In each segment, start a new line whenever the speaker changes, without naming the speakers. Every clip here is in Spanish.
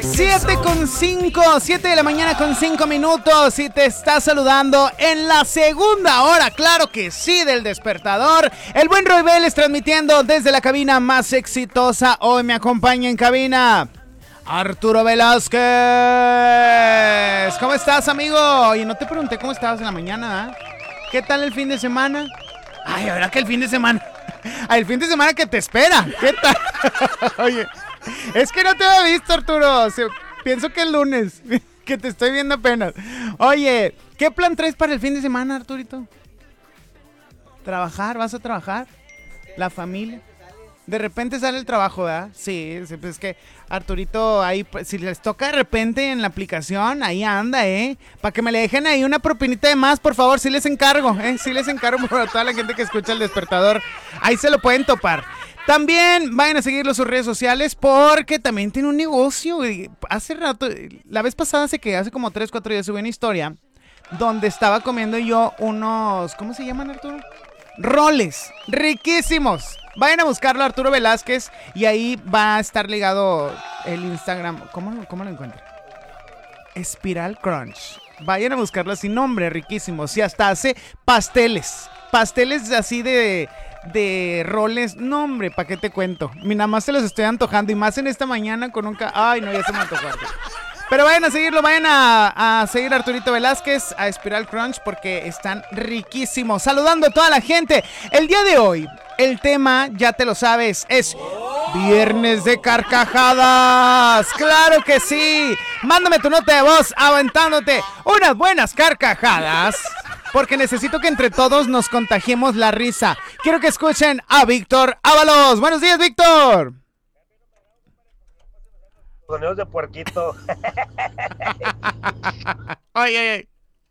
7 de la mañana con 5 minutos y te está saludando en la segunda hora, claro que sí, del despertador. El buen Roy Vélez transmitiendo desde la cabina más exitosa. Hoy me acompaña en cabina Arturo Velázquez. ¿Cómo estás, amigo? Oye, no te pregunté cómo estabas en la mañana, ¿eh? ¿Qué tal el fin de semana? Ay, ahora que el fin de semana. Ay, el fin de semana que te espera. ¿Qué tal? Oye, es que no te había visto, Arturo. Pienso que el lunes, que te estoy viendo apenas. Oye, ¿qué plan traes para el fin de semana, Arturito? ¿Trabajar? ¿Vas a trabajar? ¿La familia? De repente sale el trabajo, ¿verdad? Sí, pues es que Arturito ahí, si les toca de repente en la aplicación, ahí anda, para que me le dejen ahí una propinita de más, por favor, sí les encargo, sí les encargo para toda la gente que escucha el despertador. Ahí se lo pueden topar. También vayan a seguirlo en sus redes sociales porque también tiene un negocio. Hace rato, la vez pasada, hace como 3-4 días subí una historia donde estaba comiendo yo unos, ¿cómo se llaman, Arturo? Roles, riquísimos. Vayan a buscarlo, Arturo Velázquez, y ahí va a estar ligado el Instagram. ¿Cómo lo encuentran? Espiral Crunch. Vayan a buscarlo sin nombre, riquísimos. Y hasta hace pasteles así de roles. No, hombre, ¿para qué te cuento? Nada más se los estoy antojando, y más en esta mañana con un... Ay, no, ya se me antojó. Pero vayan a seguirlo, vayan a seguir a Arturito Velázquez, a Espiral Crunch, porque están riquísimos. Saludando a toda la gente. El día de hoy, el tema, ya te lo sabes, es Viernes de Carcajadas. ¡Claro que sí! Mándame tu nota de voz aventándote unas buenas carcajadas, porque necesito que entre todos nos contagiemos la risa. Quiero que escuchen a Víctor Ábalos. Buenos días, Víctor.
Sonidos de puerquito.
Ay.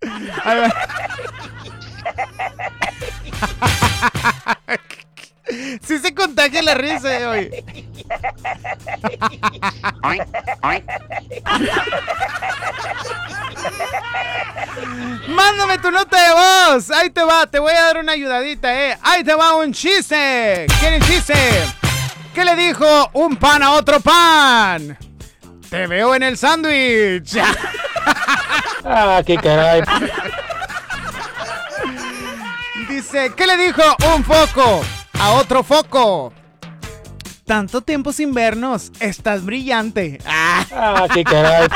Sí se contagia la risa hoy. Mándame tu nota de voz. Ahí te va, te voy a dar una ayudadita, Ahí te va un chiste. ¿Quieren chiste? ¿Qué le dijo un pan a otro pan? Te veo en el sándwich.
Ah, qué caray.
Dice, ¿qué le dijo un foco a otro foco? Tanto tiempo sin vernos, estás brillante.
Ah, qué caray.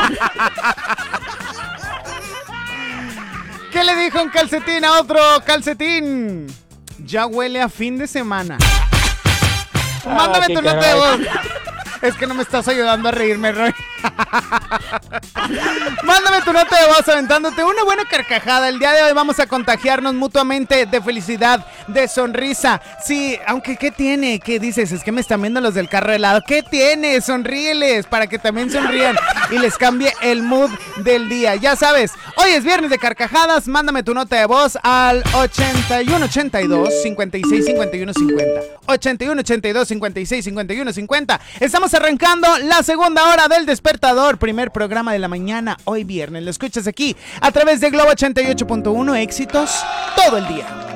¿Qué le dijo un calcetín a otro calcetín? Ya huele a fin de semana. Mándame tu nota de voz. Es que no me estás ayudando a reírme, Roy. Mándame tu nota de voz aventándote una buena carcajada. El día de hoy vamos a contagiarnos mutuamente de felicidad, de sonrisa. Sí, aunque ¿qué tiene? ¿Qué dices? Es que me están viendo los del carro de helado. ¿Qué tiene? Sonríeles para que también sonrían y les cambie el mood del día. Ya sabes, hoy es Viernes de Carcajadas. Mándame tu nota de voz al 8182-565150. 8182-565150. Estamos arrancando la segunda hora del despertador, primer programa de la mañana, hoy viernes. Lo escuchas aquí a través de Globo 88.1, éxitos todo el día.